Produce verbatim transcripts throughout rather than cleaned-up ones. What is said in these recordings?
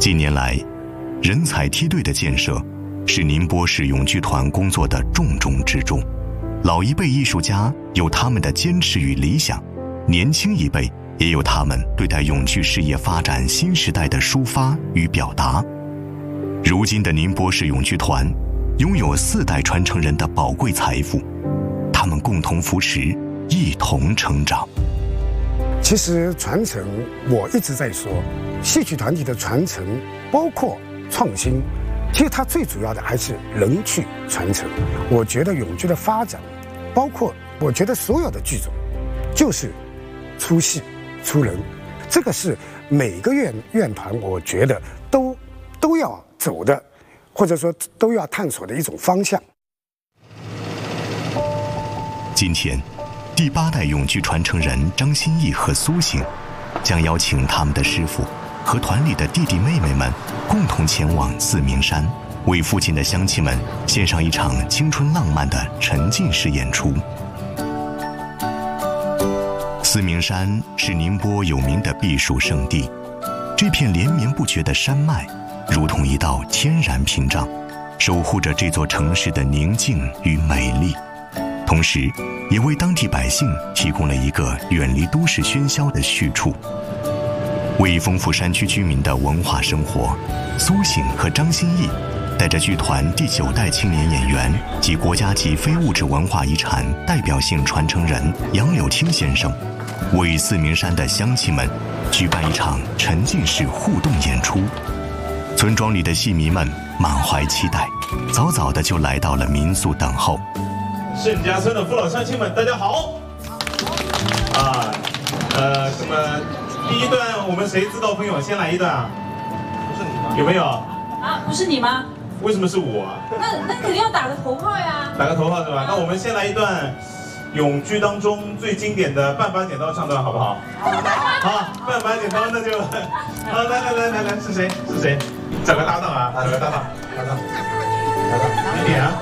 近年来，人才梯队的建设是宁波市咏剧团工作的重中之重。老一辈艺术家有他们的坚持与理想，年轻一辈也有他们对待咏剧事业发展新时代的抒发与表达。如今的宁波市咏剧团拥有四代传承人的宝贵财富，他们共同扶持，一同成长。 其实传承，我一直在说，戏曲团体的传承包括创新，其实它最主要的还是人去传承。我觉得咏剧的发展，包括我觉得所有的剧种，就是出戏出人，这个是每个院院团我觉得都都要走的，或者说都要探索的一种方向。 今天，第八代咏剧传承人张歆艺和苏醒将邀请他们的师傅和团里的弟弟妹妹们共同前往四明山，为附近的乡亲们献上一场青春浪漫的沉浸式演出。四明山是宁波有名的避暑胜地，这片连绵不绝的山脉如同一道天然屏障，守护着这座城市的宁静与美丽，同时也为当地百姓提供了一个远离都市喧嚣的去处。为丰富山区居民的文化生活，苏醒和张歆艺带着剧团第九代青年演员及国家级非物质文化遗产代表性传承人杨柳青先生，为四明山的乡亲们举办一场沉浸式互动演出。村庄里的戏迷们满怀期待，早早的就来到了民宿等候。 盛家村的父老乡亲们，大家好！啊，呃，那么第一段我们谁自告奋勇先来一段啊？不是你吗？有没有？ 啊，不是你吗？ 为什么是我啊？ 那那肯定要打个头炮呀！ 打个头炮是吧？那我们先来一段咏剧当中最经典的半把剪刀唱段，好不好？好，半把剪刀那就，好，来来来来来，是谁？是谁？找个搭档啊，找个搭档，搭档，搭档，你点啊。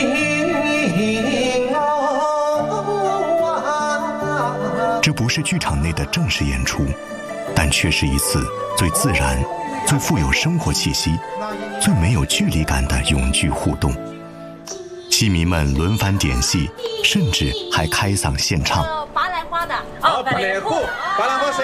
这不是剧场内的正式演出，但却是一次最自然、最富有生活气息、最没有距离感的咏剧互动。戏迷们轮番点戏，甚至还开嗓献唱。 拔兰花的， 哦，拔兰花，拔兰花谁？